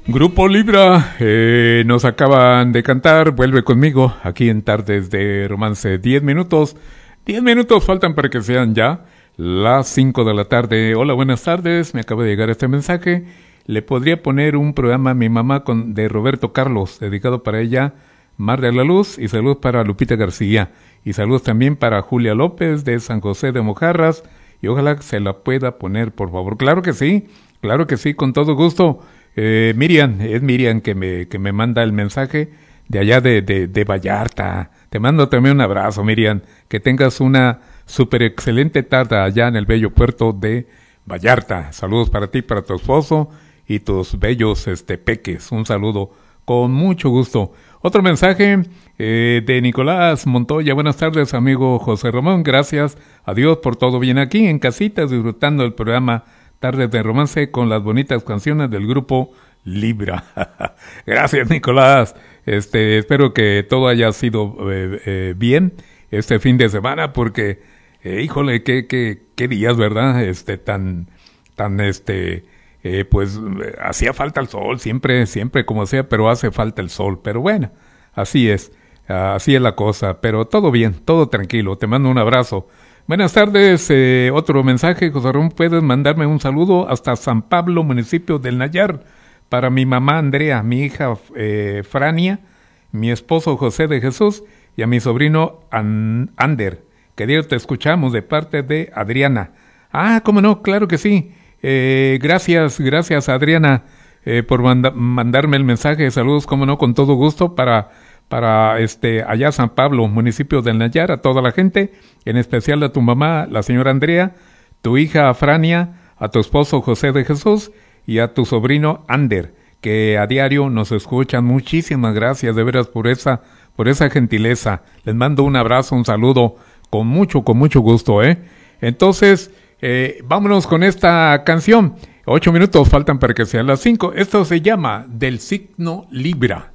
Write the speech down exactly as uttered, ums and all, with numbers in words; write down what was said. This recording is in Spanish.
Grupo Libra, eh, nos acaban de cantar Vuelve conmigo, aquí en Tardes de Romance. Diez minutos, diez minutos faltan para que sean ya las cinco de la tarde. Hola, buenas tardes, me acaba de llegar este mensaje. Le podría poner un programa a mi mamá con, de Roberto Carlos, dedicado para ella, Mar de la Luz, y saludos para Lupita García. Y saludos también para Julia López de San José de Mojarras, y ojalá se la pueda poner, por favor. Claro que sí, claro que sí, con todo gusto. Eh, Miriam, es Miriam que me, que me manda el mensaje de allá de, de, de Vallarta. Te mando también un abrazo, Miriam. Que tengas una súper excelente tarde allá en el bello puerto de Vallarta. Saludos para ti, para tu esposo y tus bellos este, peques. Un saludo con mucho gusto. Otro mensaje eh, de Nicolás Montoya. Buenas tardes, amigo José Ramón. Gracias a Dios por todo bien aquí en casita, disfrutando el programa Tardes de Romance con las bonitas canciones del grupo Libra. Gracias, Nicolás. Este, espero que todo haya sido eh, eh, bien este fin de semana, porque, eh, híjole, qué, qué, qué días, ¿verdad? Este, tan, tan, este, eh, pues, eh, hacía falta el sol, siempre, siempre como sea, pero hace falta el sol. Pero bueno, así es, uh, así es la cosa. Pero todo bien, todo tranquilo. Te mando un abrazo. Buenas tardes, eh, otro mensaje, José Ramón, puedes mandarme un saludo hasta San Pablo, municipio del Nayar, para mi mamá Andrea, mi hija eh, Frania, mi esposo José de Jesús y a mi sobrino An- Ander, que Dios te escuchamos de parte de Adriana. Ah, cómo no, claro que sí, eh, gracias, gracias Adriana eh, por manda- mandarme el mensaje, saludos, cómo no, con todo gusto para... para este allá San Pablo, municipio del Nayar, a toda la gente, en especial a tu mamá, la señora Andrea, tu hija Frania, a tu esposo José de Jesús y a tu sobrino Ander, que a diario nos escuchan. Muchísimas gracias de veras por esa, por esa gentileza. Les mando un abrazo, un saludo, con mucho, con mucho gusto, ¿eh? Entonces, eh, vámonos con esta canción. Ocho minutos faltan para que sean las cinco. Esto se llama Del signo Libra.